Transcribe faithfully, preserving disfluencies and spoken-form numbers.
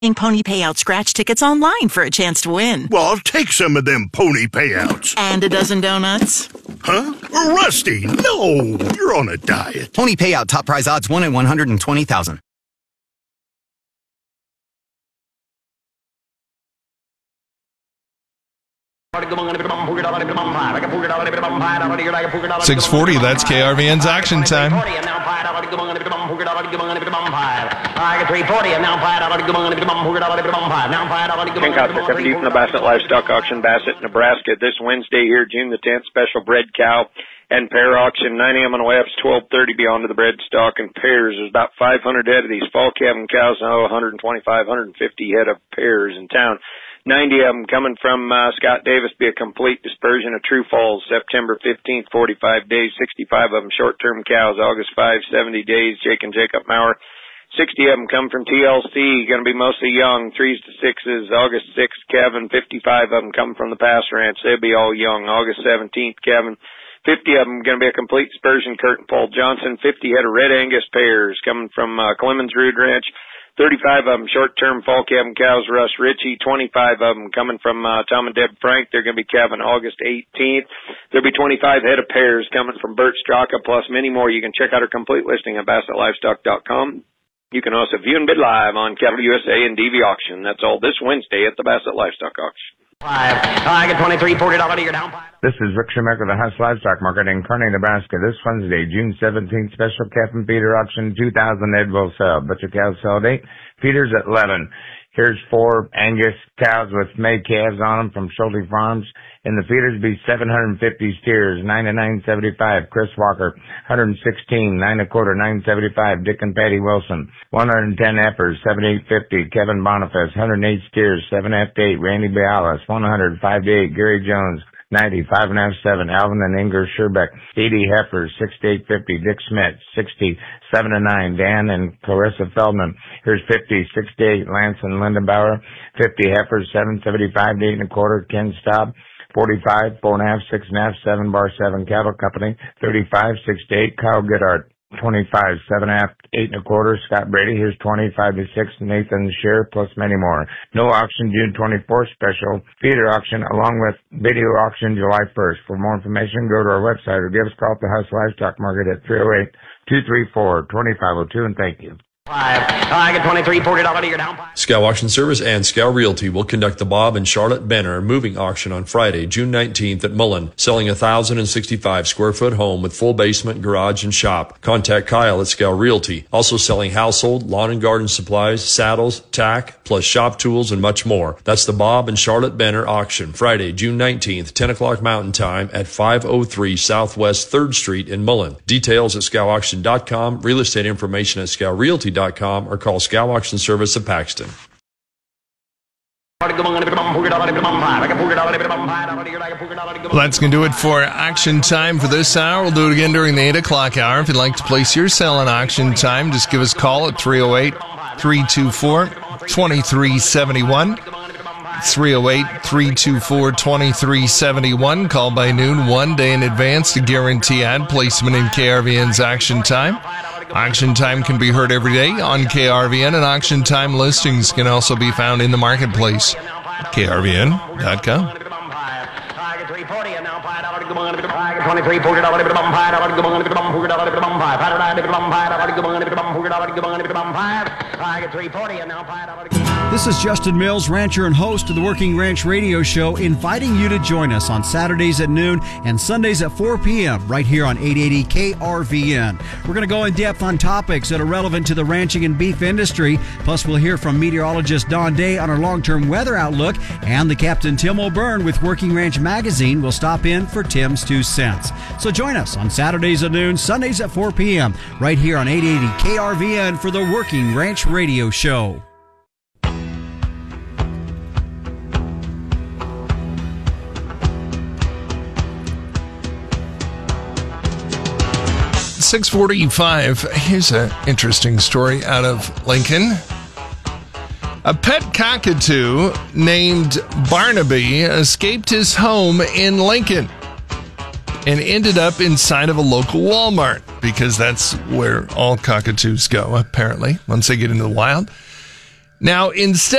Pony Payout scratch tickets online for a chance to win. Well, I'll take some of them pony payouts. And a dozen donuts. Huh? Rusty, no! You're on a diet. Pony Payout top prize odds one in one hundred twenty thousand. six forty, that's K R V N's Action Time. Ken Costa, coming to you from the Bassett Livestock Auction, Bassett, Nebraska. This Wednesday here, June the tenth, special bred cow and pair auction, nine a.m. on the way up, twelve thirty beyond to the bred stock and pairs. There's about five hundred head of these fall calving cows, now one hundred twenty-five, one hundred fifty head of pairs in town. ninety of them coming from uh, Scott Davis, be a complete dispersion of true falls, September fifteenth, forty-five days, sixty-five of them short-term cows, August fifth, seventy days, Jake and Jacob Maurer. sixty of them come from T L C, going to be mostly young, threes to sixes, August sixth, Kevin. fifty-five of them come from the Pass Ranch, they'll be all young, August seventeenth, Kevin. fifty of them going to be a complete dispersion, Kurt and Paul Johnson. fifty head of Red Angus pairs coming from uh, Clemens Rood Ranch. thirty-five of them short-term fall calving cows, Russ Ritchie. twenty-five of them coming from uh, Tom and Deb Frank. They're going to be calving August eighteenth. There'll be twenty-five head of pairs coming from Bert Straka, plus many more. You can check out our complete listing at Bassett Livestock dot com. You can also view and bid live on Cattle U S A and D V Auction. That's all this Wednesday at the Bassett Livestock Auction. Five. I get twenty-three, forty dollars you're down. This is Rick Schumacher, the House Livestock Market in Kearney, Nebraska. This Wednesday, June seventeenth, special calf and feeder auction, two thousand head will sell. Butcher cows sell at eight, feeders at eleven. Here's four Angus cows with May calves on them from Schulte Farms. In the feeders be seven hundred fifty steers, nine to nine seventy-five. Chris Walker, one hundred sixteen, nine and a quarter, nine seventy-five. Dick and Patty Wilson, one hundred ten heifers, seventy-eight fifty. Kevin Boniface, one hundred eight steers, seven F eight. Randy Bialas, one hundred, five to eight. Gary Jones, ninety, five and a half, seven. Alvin and Inger Scherbeck, eighty heifers, sixty-eight fifty. Dick Smith, sixty, seven to nine. Dan and Clarissa Feldman, here's fifty, sixty-eight. Lance and Linda Bauer, fifty heifers, seven seventy-five to eight and a quarter. Ken Staub, forty-five, four and a half, six and a half, seven bar seven. Cattle Company, thirty-five, six to eight. Kyle Goodhart, twenty-five, seven and a half, eight and a quarter. Scott Brady, here's twenty-five to six. Nathan Shear, plus many more. No auction June twenty-fourth, special feeder auction, along with video auction July first. For more information, go to our website or give us a call at the House Livestock Market at three oh eight, two three four, two five oh two, and thank you. Five. I get twenty-three, forty dollars you're down. Scow Auction Service and Scow Realty will conduct the Bob and Charlotte Benner moving auction on Friday, June nineteenth at Mullen, selling a one thousand sixty-five square foot home with full basement, garage, and shop. Contact Kyle at Scow Realty. Also selling household, lawn and garden supplies, saddles, tack, plus shop tools, and much more. That's the Bob and Charlotte Benner auction, Friday, June nineteenth, ten o'clock Mountain Time at five oh three Southwest third Street in Mullen. Details at scow auction dot com, real estate information at scow realty dot com, or call Scow Auction Service of Paxton. Well, that's going to do it for Action Time for this hour. We'll do it again during the eight o'clock hour. If you'd like to place your sale on Auction Time, just give us a call at three oh eight, three two four, two three seven one. three oh eight, three two four, two three seven one. Call by noon one day in advance to guarantee ad placement in K R V N's Action Time. Auction Time can be heard every day on K R V N, and Auction Time listings can also be found in the marketplace. K R V N dot com. This is Justin Mills, rancher and host of the Working Ranch Radio Show, inviting you to join us on Saturdays at noon and Sundays at four p.m. right here on eight eighty K R V N. We're going to go in depth on topics that are relevant to the ranching and beef industry. Plus, we'll hear from meteorologist Don Day on our long-term weather outlook, and the Captain Tim O'Byrne with Working Ranch Magazine will stop in for Tim's Two Cents. So join us on Saturdays at noon, Sundays at four p.m. right here on eight eighty K R V N for the Working Ranch Radio Show. six forty-five. Here's an interesting story out of Lincoln. A pet cockatoo named Barnaby escaped his home in Lincoln and ended up inside of a local Walmart, because that's where all cockatoos go, apparently, once they get into the wild. Now, instead